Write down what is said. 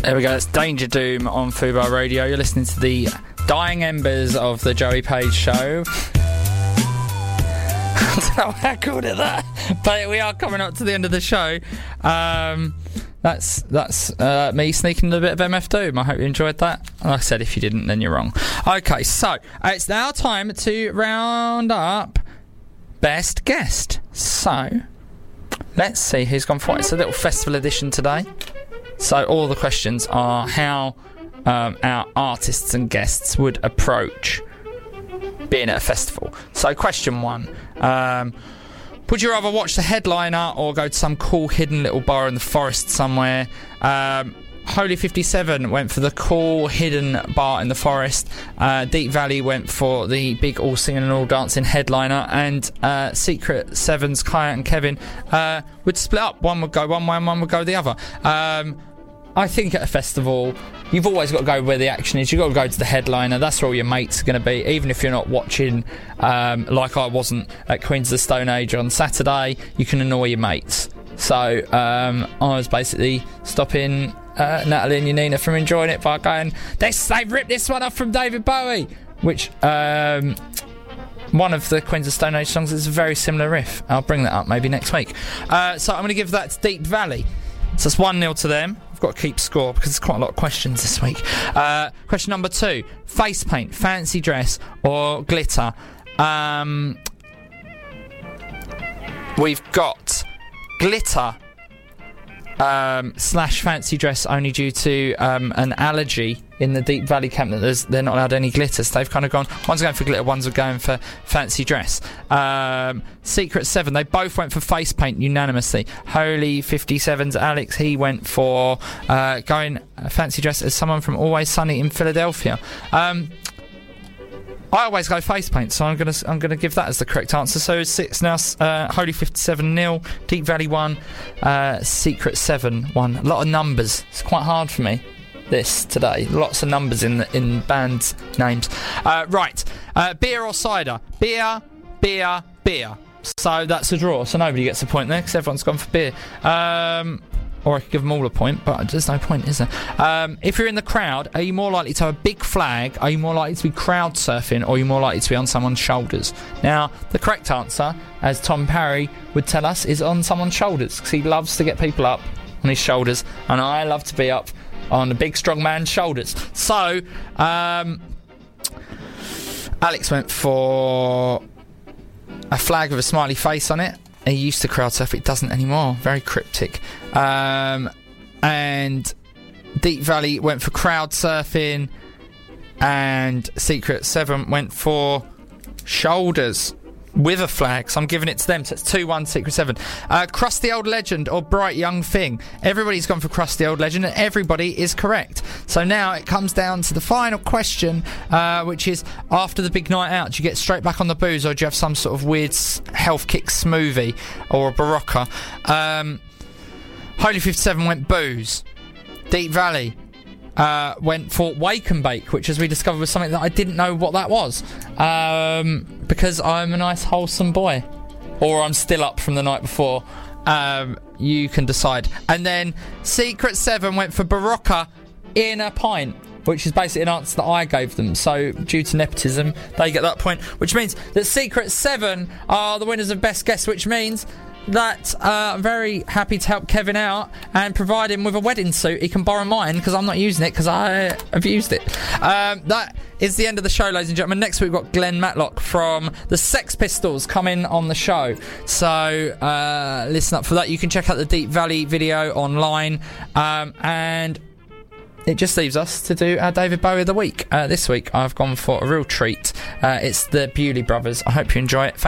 There we go, it's Danger Doom on Fubar Radio. You're listening to the dying embers of the Joey Page show. I don't know how I called it that, but we are coming up to the end of the show. That's me sneaking a bit of MF Doom. I hope you enjoyed that. Like I said, if you didn't, then you're wrong. Okay, so it's now time to round up Best Guest. So let's see who's gone for it. It's a little festival edition today. So all the questions are how our artists and guests would approach being at a festival. So question 1. Would you rather watch the headliner or go to some cool hidden little bar in the forest somewhere? Holy 57 went for the cool hidden bar in the forest. Deep Valley went for the big all singing and all dancing headliner. And Secret 7's Kaya and Kevin would split up. One would go one way and one would go the other. I think at a festival, you've always got to go where the action is. You've got to go to the headliner. That's where all your mates are going to be. Even if you're not watching, like I wasn't at Queens of the Stone Age on Saturday, you can annoy your mates. So I was basically stopping Natalie and Yanina from enjoying it by going, they've ripped this one off from David Bowie, which one of the Queens of Stone Age songs is a very similar riff. I'll bring that up maybe next week. So I'm going to give that to Deep Valley. So it's 1-0 to them. I've got to keep score because there's quite a lot of questions this week. Question number 2. Face paint, fancy dress or glitter? We've got glitter slash fancy dress only due to an allergy in the Deep Valley camp that they're not allowed any glitter, so they've kind of gone, one's going for glitter, one's going for fancy dress. Secret 7, they both went for face paint unanimously. Holy 57's Alex, he went for going fancy dress as someone from Always Sunny in Philadelphia. I always go face paint, so I'm gonna give that as the correct answer. So 6 now. Holy 57 0, Deep Valley 1, Secret 7 1. A lot of numbers. It's quite hard for me this today. Lots of numbers in band names. Right, beer or cider? Beer. So that's a draw. So nobody gets a point there because everyone's gone for beer. Or I could give them all a point, but there's no point, is there? If you're in the crowd, are you more likely to have a big flag? Are you more likely to be crowd surfing? Or are you more likely to be on someone's shoulders? Now, the correct answer, as Tom Parry would tell us, is on someone's shoulders, because he loves to get people up on his shoulders, and I love to be up on the big strong man's shoulders. So, Alex went for a flag with a smiley face on it. He used to crowd surf, it doesn't anymore. Very cryptic. And Deep Valley went for crowd surfing, and Secret 7 went for shoulders with a flag, so I'm giving it to them. So it's 2-1 Secret 7. Crusty Old Legend or Bright Young Thing? Everybody's gone for Crusty Old Legend, and everybody is correct. So now it comes down to the final question, which is, after the big night out, do you get straight back on the booze, or do you have some sort of weird health kick smoothie or a Barocca? Holy 57 went booze. Deep Valley went for Wake and Bake, which, as we discovered, was something that I didn't know what that was, because I'm a nice wholesome boy, or I'm still up from the night before. You can decide. And then Secret 7 went for Barocca in a pint, which is basically an answer that I gave them. So due to nepotism, they get that point, which means that Secret 7 are the winners of Best Guess, which means that I'm very happy to help Kevin out and provide him with a wedding suit. He can borrow mine because I'm not using it because I have used it. That is the end of the show, ladies and gentlemen. Next week we've got Glenn Matlock from the Sex Pistols coming on the show, so listen up for that. You can check out the Deep Valley video online, and it just leaves us to do our David Bowie of the week. This week I've gone for a real treat. It's the Bewley Brothers. I hope you enjoy it.